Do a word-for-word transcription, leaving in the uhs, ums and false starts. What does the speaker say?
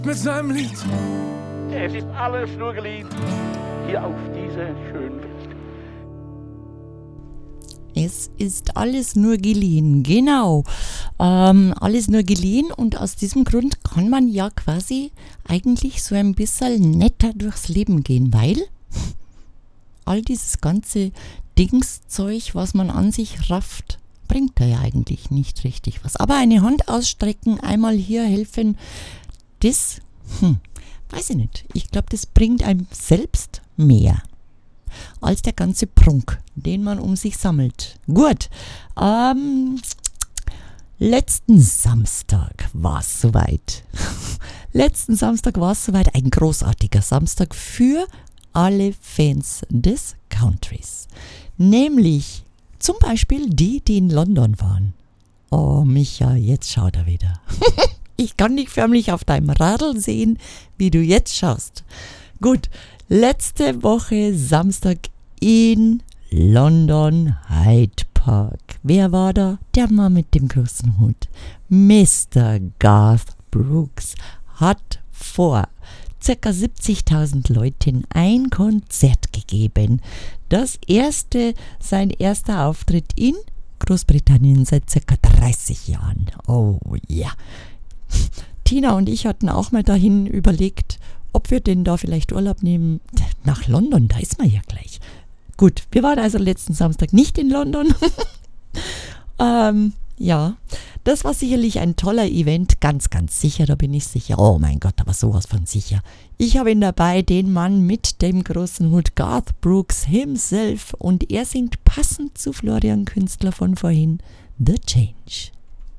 mit seinem Lied. Es ist alles nur geliehen, hier auf dieser schönen Welt. Es ist alles nur geliehen, genau. Ähm, alles nur geliehen und aus diesem Grund kann man ja quasi eigentlich so ein bisschen netter durchs Leben gehen, weil all dieses ganze Dingszeug, was man an sich rafft, bringt da ja eigentlich nicht richtig was. Aber eine Hand ausstrecken, einmal hier helfen, das, hm, weiß ich nicht. Ich glaube, das bringt einem selbst mehr als der ganze Prunk, den man um sich sammelt. Gut, ähm, letzten Samstag war es soweit. letzten Samstag war es soweit, ein großartiger Samstag für alle Fans des Countries. Nämlich zum Beispiel die, die in London waren. Oh, Micha, jetzt schaut er wieder. Ich kann dich förmlich auf deinem Radl sehen, wie du jetzt schaust. Gut, letzte Woche Samstag in London Hyde Park. Wer war da? Der Mann mit dem großen Hut. Mister Garth Brooks hat vor ca. siebzigtausend Leuten ein Konzert gegeben. Das erste, sein erster Auftritt in Großbritannien seit ca. dreißig Jahren. Oh ja. Yeah. Tina und ich hatten auch mal dahin überlegt, ob wir denn da vielleicht Urlaub nehmen. Nach London, da ist man ja gleich. Gut, wir waren also letzten Samstag nicht in London. ähm, ja, das war sicherlich ein toller Event, ganz, ganz sicher, da bin ich sicher. Oh mein Gott, aber sowas von sicher. Ich habe ihn dabei, den Mann mit dem großen Hut, Garth Brooks himself, und er singt passend zu Florian Künstler von vorhin, The Change.